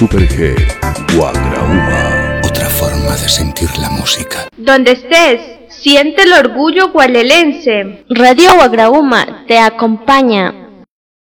Super G, Guagraúma. Otra forma de sentir la música. Donde estés, siente el orgullo gualelense. Radio Guagraúma te acompaña.